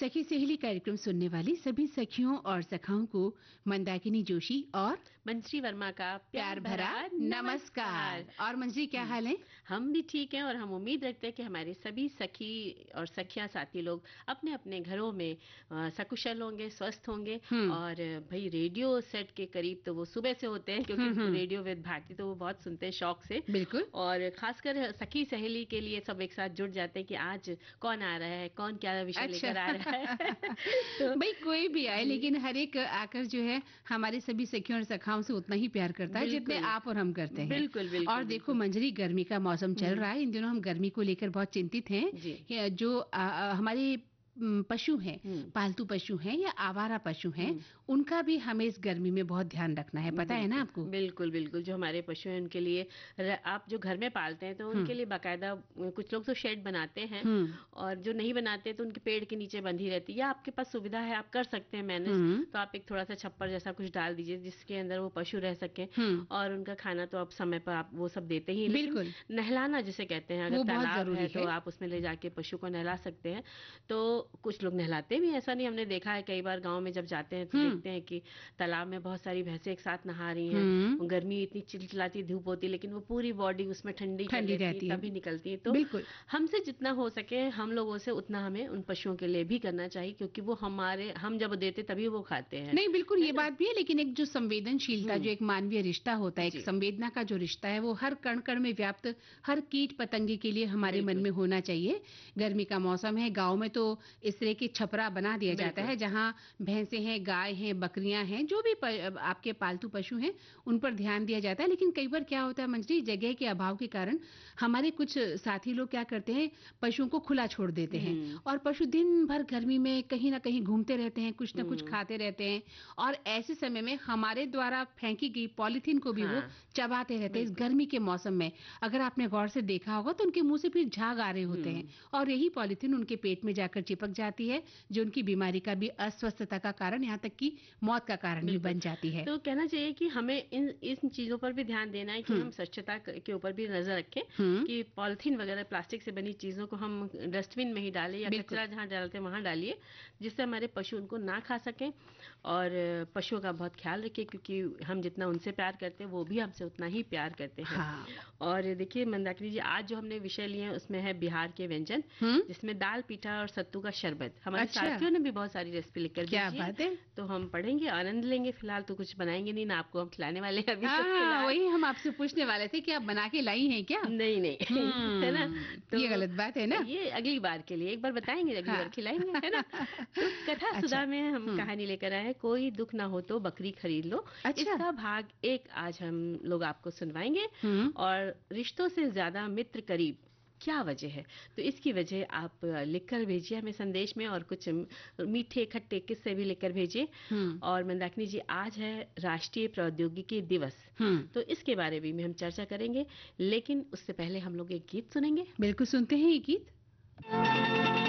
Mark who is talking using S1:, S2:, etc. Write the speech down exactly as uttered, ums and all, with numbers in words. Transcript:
S1: सखी सहेली कार्यक्रम सुनने वाली सभी सखियों और सखाओं को मंदाकिनी जोशी और
S2: मंजरी वर्मा का
S1: प्यार भरा नमस्कार। और मंजरी, क्या हाल है?
S2: हम भी ठीक हैं और हम उम्मीद रखते हैं कि हमारे सभी सखी और सखियां साथी लोग अपने अपने घरों में अ, सकुशल होंगे, स्वस्थ होंगे। और भाई रेडियो सेट के करीब तो वो सुबह से होते हैं, क्योंकि रेडियो विद भारती तो वो बहुत सुनते हैं शौक से।
S1: बिल्कुल।
S2: और खासकर सखी सहेली के लिए सब एक साथ जुट जाते हैं कि आज कौन आ रहा है, कौन क्या विषय
S1: अच्छा।
S2: लेकर आ रहा है। तो
S1: भाई कोई भी आए, लेकिन हर एक आकर जो है हमारे सभी सखियों और सखाओं से उतना ही प्यार करता है जितने आप और हम करते हैं।
S2: बिल्कुल बिल्कुल।
S1: और देखो मंजरी, गर्मी का मौसम चल रहा है, इन दिनों हम गर्मी को लेकर बहुत चिंतित हैं। जो आ, आ, हमारे पशु हैं, पालतू पशु हैं या आवारा पशु हैं, उनका भी हमें इस गर्मी में बहुत ध्यान रखना है, पता है ना आपको?
S2: बिल्कुल बिल्कुल। जो हमारे पशु हैं उनके लिए, आप जो घर में पालते हैं तो उनके लिए बाकायदा कुछ लोग तो शेड बनाते हैं, और जो नहीं बनाते तो उनके पेड़ के नीचे बंधी रहती है। या आपके पास सुविधा है, आप कर सकते हैं मैनेज, तो आप एक थोड़ा सा छप्पर जैसा कुछ डाल दीजिए जिसके अंदर वो पशु रह सके। और उनका खाना तो आप समय पर आप वो सब देते ही, लेकिन नहलाना जिसे कहते हैं, अगर तालाब है तो आप उसमें ले जाके पशु को नहला सकते हैं। तो कुछ लोग नहलाते भी, ऐसा नहीं, हमने देखा है कई बार गांव में जब जाते हैं तो देखते हैं कि तालाब में बहुत सारी भैंसें एक साथ नहा रही हैं। गर्मी इतनी चिलचिलाती धूप होती है, लेकिन वो पूरी बॉडी उसमें ठंडी
S1: ठंडी रहती है,
S2: तभी निकलती है। तो
S1: बिल्कुल
S2: हमसे जितना हो सके हम लोगों से उतना हमें उन पशुओं के लिए भी करना चाहिए, क्योंकि वो हमारे, हम जब देते तभी वो खाते हैं।
S1: नहीं बिल्कुल, ये बात भी है, लेकिन एक जो संवेदनशीलता, जो एक मानवीय रिश्ता होता है, एक संवेदना का जो रिश्ता है, वो हर कण कण में व्याप्त हर कीट पतंगे के लिए हमारे मन में होना चाहिए। गर्मी का मौसम है, गाँव में तो इस तरह की छपरा बना दिया जाता है जहाँ भैंसे हैं, गाय हैं, बकरियां हैं, जो भी आपके पालतू पशु हैं उन पर ध्यान दिया जाता है। लेकिन कई बार क्या होता है मंजरी, जगह के अभाव के कारण हमारे कुछ साथी लोग क्या करते हैं, पशुओं को खुला छोड़ देते हैं, और पशु दिन भर गर्मी में कहीं ना कहीं घूमते रहते हैं, कुछ ना कुछ खाते रहते हैं, और ऐसे समय में हमारे द्वारा फेंकी गई पॉलिथीन को भी वो चबाते रहते हैं। इस गर्मी के मौसम में अगर आपने गौर से देखा होगा तो उनके मुंह से फिर झाग आ रहे होते हैं, और यही पॉलिथीन उनके पेट में जाकर चिपक जाती है, जो उनकी बीमारी का भी, अस्वस्थता का कारण, यहाँ तक कि मौत का कारण भी बन जाती है।
S2: तो कहना चाहिए कि हमें इन इन चीजों पर भी ध्यान देना है कि हम स्वच्छता के ऊपर भी नजर रखें, कि पॉलिथीन वगैरह प्लास्टिक से बनी चीजों को हम डस्टबिन में ही डालें, या कचरा जहाँ डालते हैं वहां डालिए, जिससे हमारे पशु उनको ना खा सकें। और पशुओं का बहुत ख्याल रखिए, क्योंकि हम जितना उनसे प्यार करते हैं वो भी हमसे उतना ही प्यार करते हैं। हाँ। और देखिए मंदाकिनी जी, आज जो हमने विषय लिए हैं उसमें है बिहार के व्यंजन, जिसमें दाल, पीठा और सत्तू का शरबत। हमारे अच्छा। साथियों ने भी बहुत सारी रेसिपी लिखकर
S1: क्या बात है,
S2: तो हम पढ़ेंगे, आनंद लेंगे। फिलहाल तो कुछ बनाएंगे नहीं ना, आपको हम खिलाने वाले हैं अभी।
S1: हाँ, वही हम आपसे पूछने वाले थे कि आप बना के लाई हैं क्या?
S2: नहीं नहीं है ना,
S1: तो ये गलत बात है ना,
S2: ये अगली बार के लिए, एक बार बताएंगे, अगली हाँ। बार खिलाएंगे, है ना। तो कथा अच्छा। सुधा में हम कहानी लेकर आए हैं, कोई दुख ना हो तो बकरी खरीद लो। अच्छा। इसका भाग एक आज हम लोग आपको सुनवाएंगे। और रिश्तों से ज्यादा मित्र करीब, क्या वजह है? तो इसकी वजह आप लिखकर भेजिए हमें संदेश में, और कुछ मीठे खट्टे किस्से भी लिखकर भेजिए। और मंदाकिनी जी, आज है राष्ट्रीय प्रौद्योगिकी दिवस, तो इसके बारे में हम चर्चा करेंगे, लेकिन उससे पहले हम लोग एक गीत सुनेंगे।
S1: बिल्कुल, सुनते हैं ये गीत।